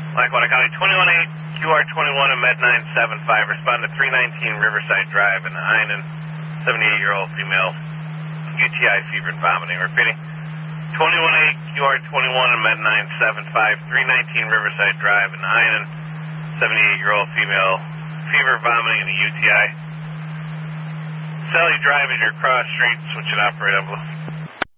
Lackawanna County, 21-8, QR21 and Med 975. Respond to 319 Riverside Drive in Heinen, 78-year-old female, UTI, fever, and vomiting. Repeating, 21-8, QR21 and Med 975, 319 Riverside Drive in Heinen, 78-year-old female, fever, vomiting, and a UTI. Sally driving your cross street, switch it operator.